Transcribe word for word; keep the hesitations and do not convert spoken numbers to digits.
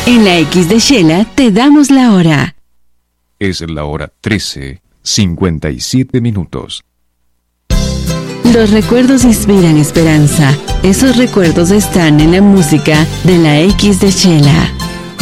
En la X de Shela te damos la hora. Es la hora trece, cincuenta y siete minutos. Los recuerdos inspiran esperanza. Esos recuerdos están en la música de la X de Shela.